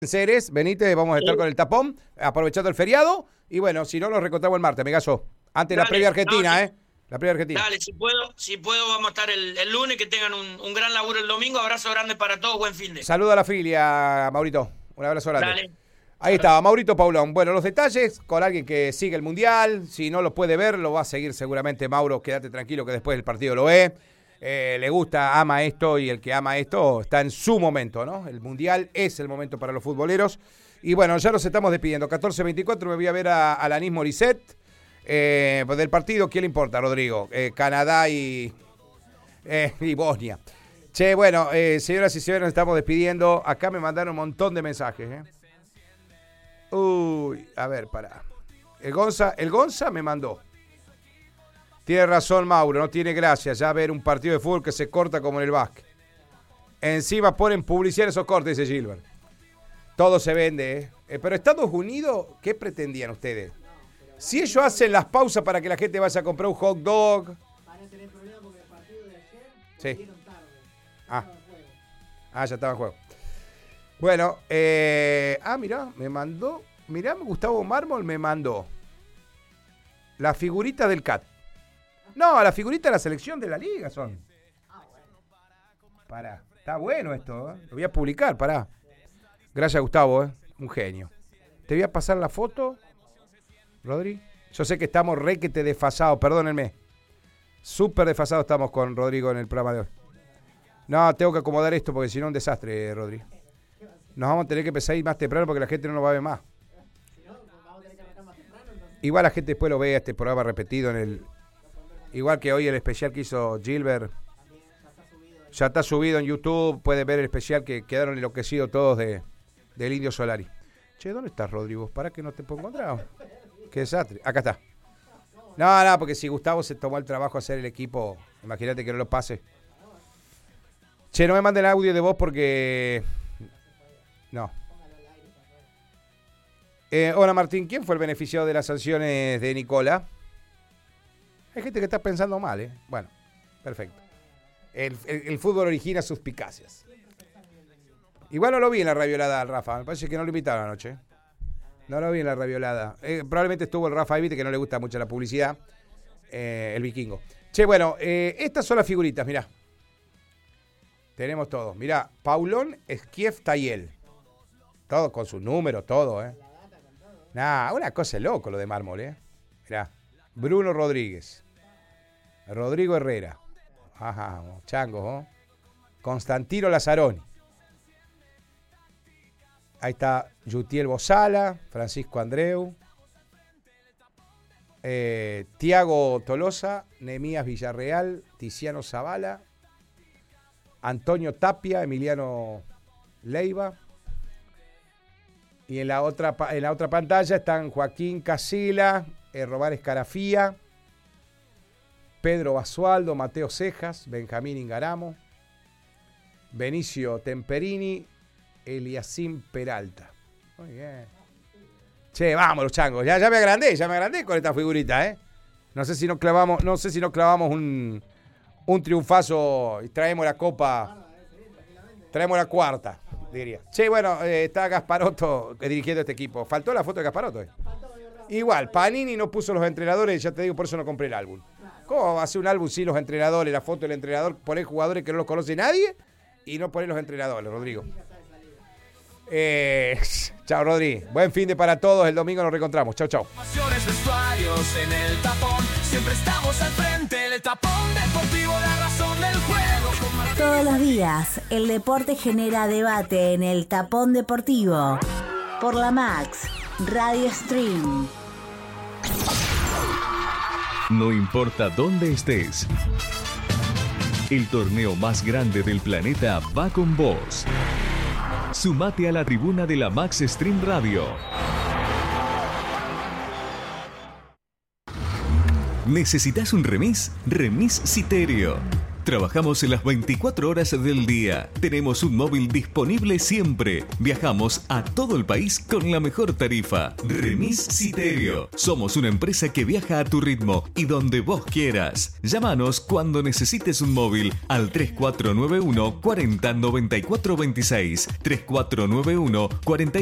Ceres, venite, vamos a estar con el tapón, aprovechando el feriado. Y bueno, si no, nos reencontramos el martes, amigazo. Antes de la previa argentina, no, ¿eh? La previa argentina. Dale, si puedo, vamos a estar el lunes. Que tengan un gran laburo el domingo. Abrazo grande para todos, buen fin de. Saluda a la filia, Maurito. Un abrazo grande. Dale. Ahí estaba, Maurito Paulón. Bueno, los detalles con alguien que sigue el Mundial. Si no lo puede ver, lo va a seguir seguramente Mauro. Quédate tranquilo que después del partido lo ve. Le gusta, ama esto, y el que ama esto está en su momento, ¿no? El Mundial es el momento para los futboleros. Y bueno, ya nos estamos despidiendo. 14:24, me voy a ver a Alanis Morissette. Del partido, ¿quién le importa, Rodrigo? Canadá y Bosnia. Che, bueno, señoras y señores, nos estamos despidiendo. Acá me mandaron un montón de mensajes, Uy, a ver, pará. El Gonza me mandó. Tiene razón, Mauro, no tiene gracia ya ver un partido de fútbol que se corta como en el básquet. Encima ponen publicidad en esos cortes, dice Gilbert. Todo se vende, Pero Estados Unidos, ¿qué pretendían ustedes? Si ellos hacen las pausas para que la gente vaya a comprar un hot dog. Van a tener problemas porque el partido de ayer Sí. salieron tarde. Ya estaba en juego. Bueno, mirá, Gustavo Mármol me mandó la figurita del CAT. No, la figurita de la selección de la liga son. Pará, está bueno esto, Lo voy a publicar, pará. Gracias, Gustavo, un genio. Te voy a pasar la foto, Rodri. Yo sé que estamos requete desfasados, perdónenme. Súper desfasados estamos con Rodrigo en el programa de hoy. No, tengo que acomodar esto porque si no es un desastre, Rodri. Nos vamos a tener que empezar a ir más temprano porque la gente no nos va a ver más. Igual la gente después lo ve este programa repetido en el... Igual que hoy el especial que hizo Gilbert. Ya está subido en YouTube. Pueden ver el especial que quedaron enloquecidos todos del Indio Solari. Che, ¿dónde estás, Rodrigo? ¿Para que no te puedo encontrar? Qué desastre. Acá está. No, porque si Gustavo se tomó el trabajo de hacer el equipo, imagínate que no lo pase. Che, no me manden audio de voz porque... No. Hola, Martín. ¿Quién fue el beneficiado de las sanciones de Nicola? Hay gente que está pensando mal, Bueno, perfecto. El fútbol origina suspicacias. Igual no lo vi en la raviolada al Rafa. Me parece que no lo invitaron anoche. No lo vi en la raviolada. Probablemente estuvo el Rafa Evite, que no le gusta mucho la publicidad. El vikingo. Che, bueno, estas son las figuritas, mirá. Tenemos todo. Mirá, Paulón Esquief Tayel. Todo con sus números, todo, Nah, una cosa es loco lo de mármol, Mirá. Bruno Rodríguez. Rodrigo Herrera. Ajá, changos, Constantino Lazzaroni. Ahí está Yutiel Bozala, Francisco Andreu, Tiago Tolosa, Nehemías Villarreal, Tiziano Zavala, Antonio Tapia, Emiliano Leiva. Y en la otra pantalla están Joaquín Casila, Román Escarafía, Pedro Basualdo, Mateo Cejas, Benjamín Ingaramo, Benicio Temperini, Eliasín Peralta. Muy bien. Che, vamos los changos. Ya me agrandé con esta figurita, No sé si nos clavamos un triunfazo y traemos la copa. Traemos la cuarta, diría. Che, bueno, está Gasparotto dirigiendo este equipo. Faltó la foto de Gasparotto. Igual, Panini no puso los entrenadores, ya te digo, por eso no compré el álbum. ¿Cómo va a ser un álbum sin los entrenadores, la foto del entrenador, poner jugadores que no los conoce nadie y no poner los entrenadores, Rodrigo? Chao, Rodri. Buen fin de para todos. El domingo nos reencontramos. Chao. En el tapón, siempre estamos al frente. El tapón deportivo, la razón del juego. Todos los días, el deporte genera debate en el tapón deportivo. Por la Max Radio Stream. No importa dónde estés, el torneo más grande del planeta va con vos. Sumate a la tribuna de la Max Stream Radio. ¿Necesitas un remis? Remis Citerio. Trabajamos las 24 horas del día. Tenemos un móvil disponible siempre. Viajamos a todo el país con la mejor tarifa. Remis Citerio. Somos una empresa que viaja a tu ritmo y donde vos quieras. Llámanos cuando necesites un móvil al 3491 40 94 26. 3491 40